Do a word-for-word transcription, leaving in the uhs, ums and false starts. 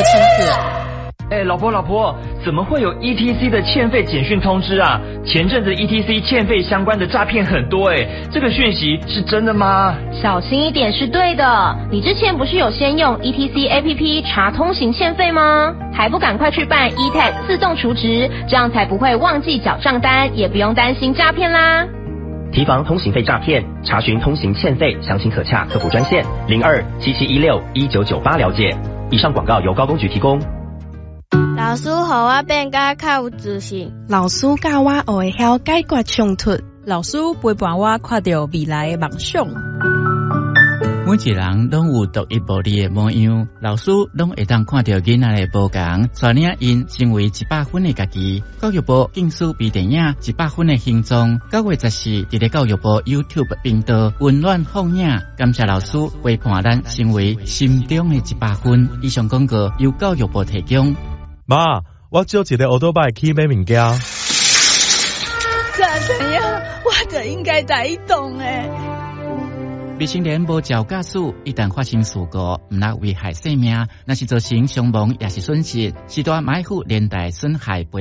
清课。 哎，老婆老婆，怎么会有 E T C 的欠费简讯通知啊？前阵子 E T C 欠费相关的诈骗很多哎，这个讯息是真的吗？ 小心一点是对的。你之前不是有先用 E T C A P P 查通行欠费吗？还不赶快去办 E T A G 自动储值，这样才不会忘记缴账单，也不用担心诈骗啦。 提防通行费诈骗，查询通行欠费详情可洽客服专线零二七七一六一九九八了解。以上广告由高工局提供。 老师，互我变甲较有自信。 老师教我会晓解决冲突。 老师陪伴我看到未来的梦想。 每一人拢有独一无二的模样，老师拢会当看到囡仔的不同，带领因成为一百分的家己。教育部竞速比电影一百分的形状，九月十四伫咧教育部 YouTube 频道温暖放映，感谢老师陪伴咱成为心中的一百分。以上广告由教育部提供。 妈，我借一个奥多拜去买物件。 咋怎样？我就应该在移动诶。 未成年无照驾驶，一旦发生事故，唔能危害生命，那是造成伤亡也是损失，是大埋伏连带损害。